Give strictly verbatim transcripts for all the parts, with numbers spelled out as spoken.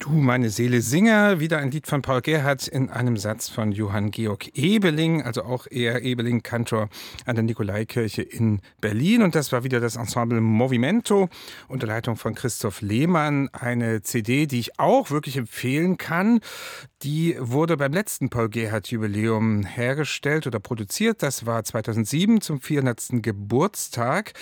Du, meine Seele singe, wieder ein Lied von Paul Gerhardt in einem Satz von Johann Georg Ebeling, also auch er Ebeling, Kantor an der Nikolaikirche in Berlin. Und das war wieder das Ensemble Movimento unter Leitung von Christoph Lehmann. Eine C D, die ich auch wirklich empfehlen kann. Die wurde beim letzten Paul Gerhardt-Jubiläum hergestellt oder produziert. Das war zweitausendsieben zum vierhundertsten Geburtstag.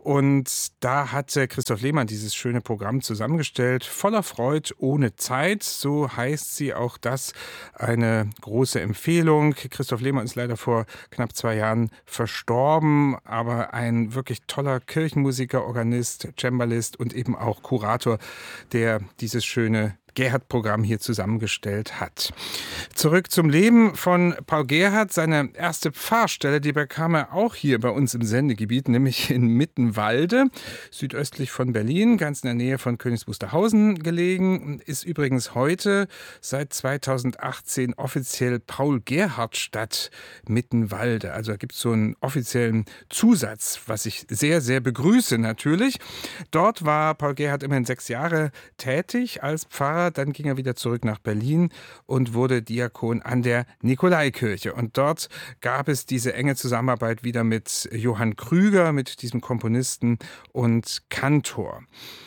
Und da hatte Christoph Lehmann dieses schöne Programm zusammengestellt. Voller Freud, ohne Zeit. So heißt sie, auch das eine große Empfehlung. Christoph Lehmann ist leider vor knapp zwei Jahren verstorben, aber ein wirklich toller Kirchenmusiker, Organist, Cembalist und eben auch Kurator, der dieses schöne Gerhardt-Programm hier zusammengestellt hat. Zurück zum Leben von Paul Gerhardt. Seine erste Pfarrstelle, die bekam er auch hier bei uns im Sendegebiet, nämlich in Mittenwalde, südöstlich von Berlin, ganz in der Nähe von Königs Wusterhausen gelegen. Ist übrigens heute seit zweitausendachtzehn offiziell Paul-Gerhardt-Stadt Mittenwalde. Also da gibt es so einen offiziellen Zusatz, was ich sehr, sehr begrüße natürlich. Dort war Paul Gerhardt immerhin sechs Jahre tätig als Pfarrer. Dann ging er wieder zurück nach Berlin und wurde Diakon an der Nikolaikirche. Und dort gab es diese enge Zusammenarbeit wieder mit Johann Krüger, mit diesem Komponisten und Kantor.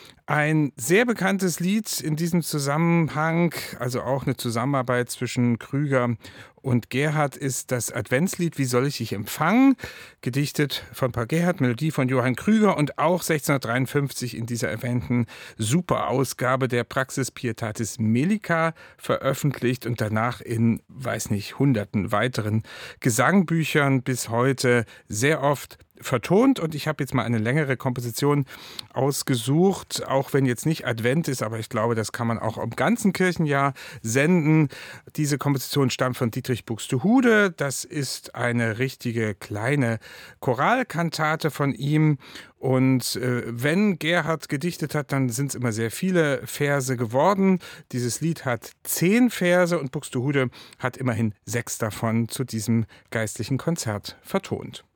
Ein sehr bekanntes Lied in diesem Zusammenhang, also auch eine Zusammenarbeit zwischen Krüger und Gerhardt, ist das Adventslied Wie soll ich dich empfangen? Gedichtet von Paul Gerhardt, Melodie von Johann Krüger und auch sechzehnhundertdreiundfünfzig in dieser erwähnten Superausgabe der Praxis Pietatis Melica veröffentlicht und danach in, weiß nicht, hunderten weiteren Gesangbüchern bis heute sehr oft vertont. Und ich habe jetzt mal eine längere Komposition ausgesucht, auch wenn jetzt nicht Advent ist, aber ich glaube, das kann man auch im ganzen Kirchenjahr senden. Diese Komposition stammt von Dietrich Buxtehude. Das ist eine richtige kleine Choralkantate von ihm. Und äh, wenn Gerhardt gedichtet hat, dann sind es immer sehr viele Verse geworden. Dieses Lied hat zehn Verse und Buxtehude hat immerhin sechs davon zu diesem geistlichen Konzert vertont.